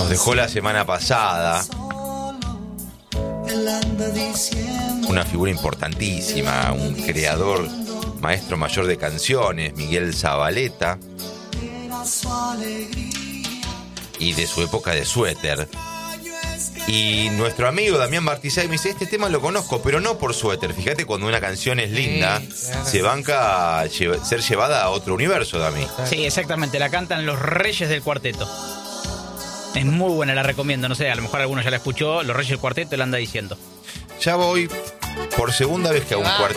Nos dejó la semana pasada una figura importantísima, un creador, maestro mayor de canciones, Miguel Zavaleta, y de su época de Suéter. Y nuestro amigo Damián Bartizay me dice, este tema lo conozco, pero no por Suéter. Fíjate, cuando una canción es linda, se banca ser llevada a otro universo, Dami. Sí, exactamente, la cantan los Reyes del Cuarteto. Es muy buena, la recomiendo, no sé, a lo mejor alguno ya la escuchó, los Reyes del Cuarteto la anda diciendo. Ya voy por segunda vez que hago un cuarteto.